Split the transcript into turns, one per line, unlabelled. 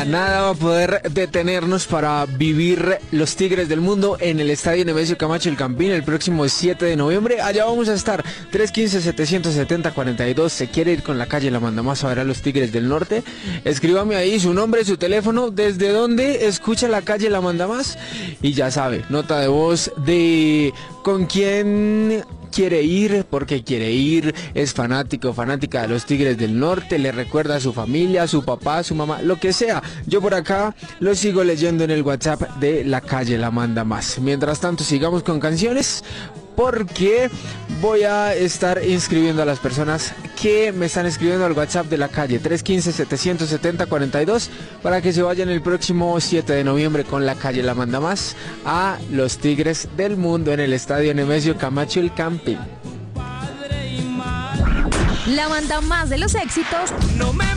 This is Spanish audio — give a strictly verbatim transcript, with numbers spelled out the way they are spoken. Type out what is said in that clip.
nada, nada va a poder detenernos para vivir los Tigres del Mundo en el Estadio Nemesio Camacho El Campín el próximo siete de noviembre. Allá vamos a estar. tres uno cinco, siete siete cero, cuatro dos. ¿Se quiere ir con la calle La Mandamás a ver a los Tigres del Norte? Escríbame ahí su nombre, su teléfono, desde dónde escucha la calle La Mandamás. Y ya sabe, nota de voz de con quién quiere ir, porque quiere ir, es fanático, fanática de los Tigres del Norte, le recuerda a su familia, a su papá, a su mamá, lo que sea. Yo por acá lo sigo leyendo en el WhatsApp de la calle La Mandamás. Mientras tanto, sigamos con canciones, porque voy a estar inscribiendo a las personas que me están escribiendo al WhatsApp de la calle tres uno cinco, siete siete cero, cuatro dos para que se vayan el próximo siete de noviembre con la calle La Mandamás a los Tigres del Mundo en el Estadio Nemesio Camacho El Campín.
La banda más de los éxitos. No me